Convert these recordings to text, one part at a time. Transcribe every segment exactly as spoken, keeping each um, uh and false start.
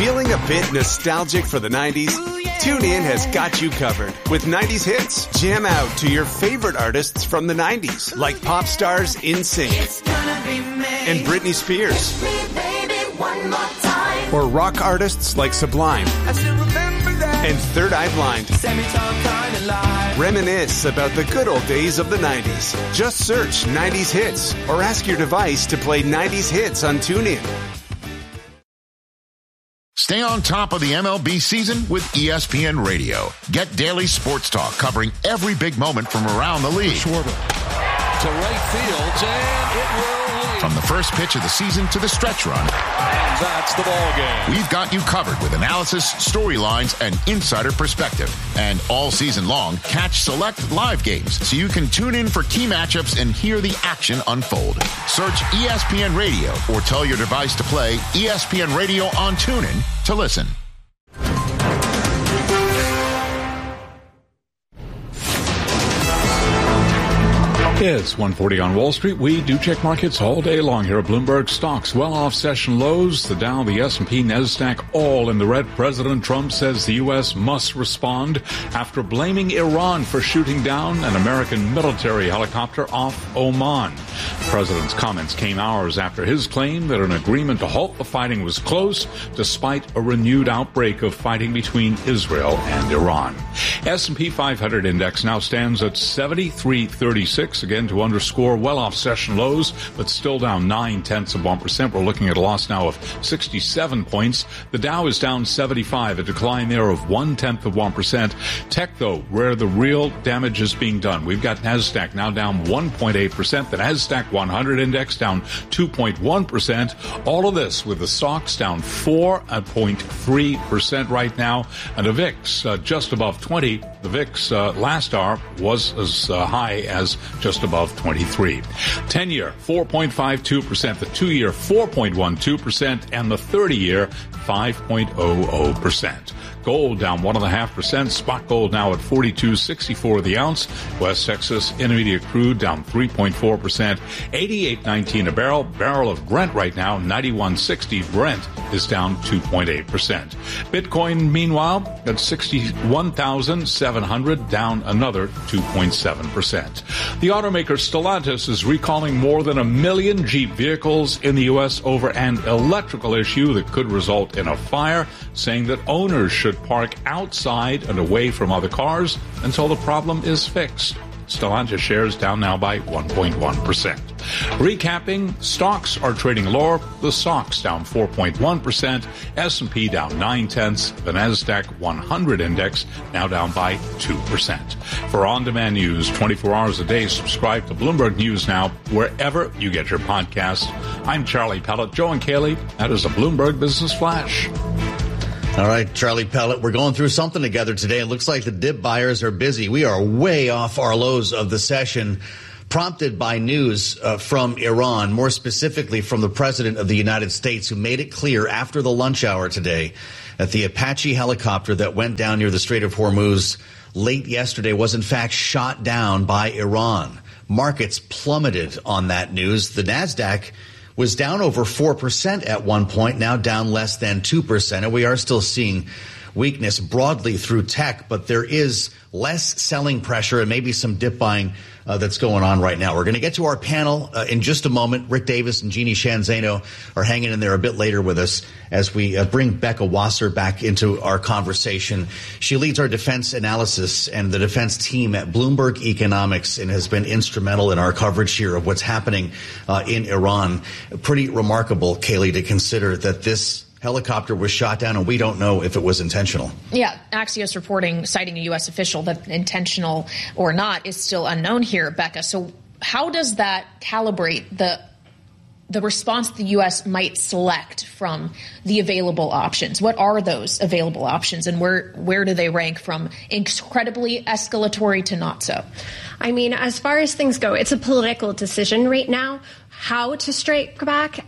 Feeling a bit nostalgic for the nineties? TuneIn has got you covered with nineties hits. Jam out to your favorite artists from the nineties, like pop stars NSYNC and Britney Spears. Or rock artists like Sublime and Third Eye Blind. Reminisce about the good old days of the nineties. Just search nineties hits or ask your device to play nineties hits on TuneIn. Stay on top of the M L B season with E S P N Radio. Get daily sports talk covering every big moment from around the league. Schwarber to right field, and it will lead. From the first pitch of the season to the stretch run. And that's the ball game. We've got you covered with analysis, storylines, and insider perspective. And all season long, catch select live games so you can tune in for key matchups and hear the action unfold. Search E S P N Radio or tell your device to play E S P N Radio on TuneIn to listen. It's one forty on Wall Street. We do check markets all day long here at Bloomberg. Stocks well off session lows. The Dow, the S and P, NASDAQ all in the red. President Trump says the U S must respond after blaming Iran for shooting down an American military helicopter off Oman. The president's comments came hours after his claim that an agreement to halt the fighting was close, despite a renewed outbreak of fighting between Israel and Iran. S and P five hundred index now stands at seventy-three thirty-six. Again, to underscore well off session lows, but still down nine tenths of one percent. We're looking at a loss now of sixty-seven points. The Dow is down seventy-five, a decline there of one tenth of one percent. Tech, though, where the real damage is being done. We've got NASDAQ now down one point eight percent. The NASDAQ one hundred index down two point one percent. All of this with the stocks down four point three percent right now. And the V I X uh, just above twenty. The V I X uh, last hour was as uh, high as just above twenty-three. ten-year, four point five two percent. The two-year, four point one two percent. And the thirty-year, five point zero zero percent. Gold down one point five percent. Spot gold now at forty-two sixty-four the ounce. West Texas Intermediate crude down three point four percent. eighty-eight nineteen a barrel. Barrel of Brent right now, ninety-one sixty. Brent is down two point eight percent. Bitcoin, meanwhile, at sixty-one thousand seven hundred, down another two point seven percent. The automaker Stellantis is recalling more than a million Jeep vehicles in the U S over an electrical issue that could result in a fire, saying that owners should park outside and away from other cars until the problem is fixed. Stellantis shares down now by one point one percent. Recapping, stocks are trading lower. The S O X down four point one percent. S and P down nine tenths. The NASDAQ one hundred index now down by two percent. For on-demand news twenty-four hours a day, subscribe to Bloomberg News Now wherever you get your podcasts. I'm Charlie Pellet. Joe and Kaylee, that is a Bloomberg Business Flash. All right, Charlie Pellet, we're going through something together today. It looks like the dip buyers are busy. We are way off our lows of the session, prompted by news uh, from Iran, more specifically from the President of the United States, who made it clear after the lunch hour today that the Apache helicopter that went down near the Strait of Hormuz late yesterday was in fact shot down by Iran. Markets plummeted on that news. The NASDAQ was down over four percent at one point, now down less than two percent. And we are still seeing weakness broadly through tech, but there is less selling pressure and maybe some dip buying uh, that's going on right now. We're going to get to our panel uh, in just a moment. Rick Davis and Jeannie Sheehan Zaino are hanging in there a bit later with us as we uh, bring Becca Wasser back into our conversation. She leads our defense analysis and the defense team at Bloomberg Economics and has been instrumental in our coverage here of what's happening uh, in Iran. Pretty remarkable, Kaylee, to consider that this helicopter was shot down, and we don't know if it was intentional. Yeah, Axios reporting, citing a U S official, that intentional or not is still unknown here, Becca. So how does that calibrate the the response the U S might select from the available options? What are those available options, and where where do they rank from incredibly escalatory to not so? I mean, as far as things go, it's a political decision right now how to strike back and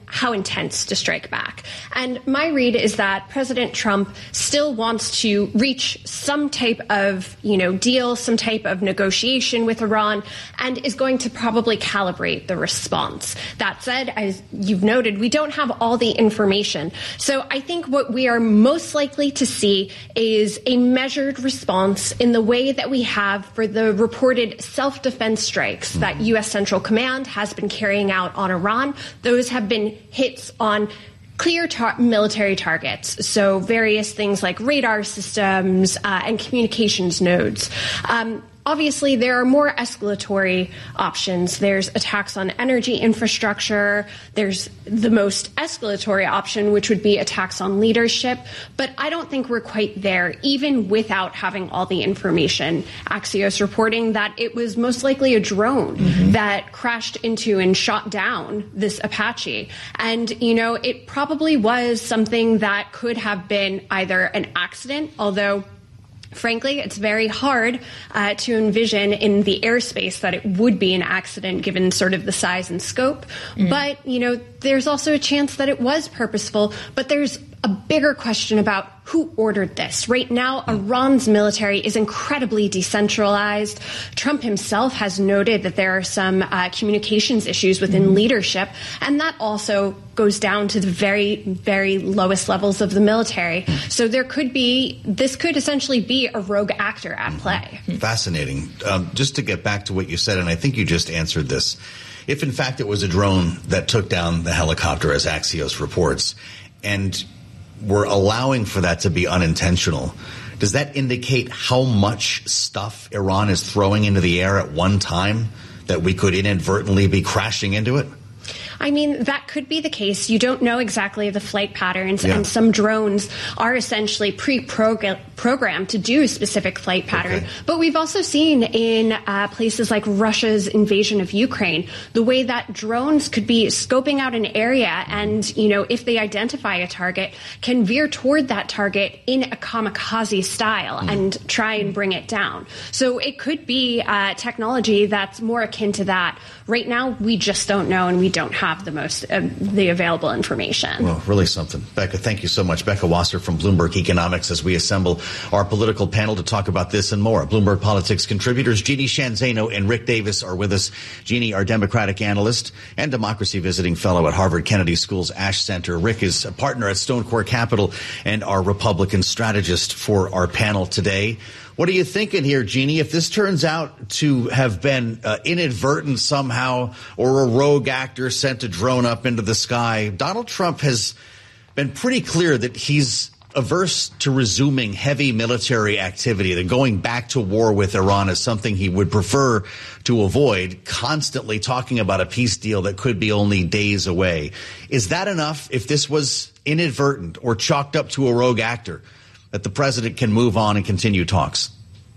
how intense to strike back. And my read is that President Trump still wants to reach some type of, you know, deal, some type of negotiation with Iran, and is going to probably calibrate the response. That said, as you've noted, we don't have all the information. So I think what we are most likely to see is a measured response in the way that we have for the reported self-defense strikes mm-hmm. that U S Central Command has been carrying out on Iran. Those have been hits on clear tar- military targets, so various things like radar systems uh, and communications nodes. Um, Obviously, there are more escalatory options. There's attacks on energy infrastructure. There's the most escalatory option, which would be attacks on leadership. But I don't think we're quite there, even without having all the information. Axios reporting that it was most likely a drone mm-hmm. that crashed into and shot down this Apache. And, you know, it probably was something that could have been either an accident, although frankly, it's very hard uh, to envision in the airspace that it would be an accident given sort of the size and scope. Mm. But, you know, there's also a chance that it was purposeful. But there's a bigger question about who ordered this. Right now, Iran's military is incredibly decentralized. Trump himself has noted that there are some uh, communications issues within mm-hmm. leadership, and that also goes down to the very, very lowest levels of the military. So there could be, this could essentially be a rogue actor at play. Fascinating. Um, just to get back to what you said, and I think you just answered this. If, in fact, it was a drone that took down the helicopter, as Axios reports, and we're allowing for that to be unintentional, does that indicate how much stuff Iran is throwing into the air at one time that we could inadvertently be crashing into it? I mean, that could be the case. You don't know exactly the flight patterns, yeah. and some drones are essentially pre-programmed to do a specific flight pattern. Okay. But we've also seen in uh, places like Russia's invasion of Ukraine, the way that drones could be scoping out an area and, you know, if they identify a target, can veer toward that target in a kamikaze style mm. and try and bring it down. So it could be uh, technology that's more akin to that. Right now, we just don't know, and we don't have the most uh, the available information. Well, really something. Becca, thank you so much. Becca Wasser from Bloomberg Economics, as we assemble our political panel to talk about this and more. Bloomberg Politics contributors Jeannie Sheehan Zaino and Rick Davis are with us. Jeannie, our Democratic analyst and democracy visiting fellow at Harvard Kennedy School's Ash Center. Rick is a partner at Stonecore Capital and our Republican strategist for our panel today. What are you thinking here, Jeannie? If this turns out to have been uh, inadvertent somehow, or a rogue actor sent a drone up into the sky, Donald Trump has been pretty clear that he's averse to resuming heavy military activity, that going back to war with Iran is something he would prefer to avoid, constantly talking about a peace deal that could be only days away. Is that enough, if this was inadvertent or chalked up to a rogue actor, that the president can move on and continue talks?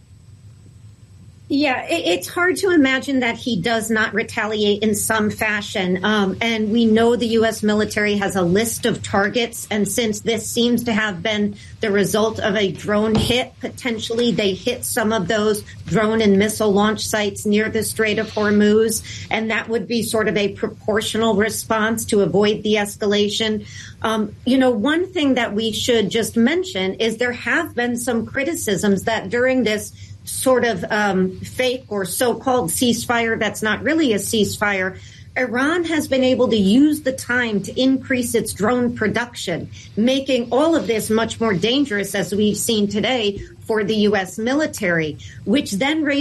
Yeah, it's hard to imagine that he does not retaliate in some fashion. Um, and we know the U S military has a list of targets. And since this seems to have been the result of a drone hit, potentially they hit some of those drone and missile launch sites near the Strait of Hormuz. And that would be sort of a proportional response to avoid the escalation. Um, you know, one thing that we should just mention is there have been some criticisms that during this sort of um, fake or so-called ceasefire that's not really a ceasefire, Iran has been able to use the time to increase its drone production, making all of this much more dangerous, as we've seen today, for the U S military, which then raises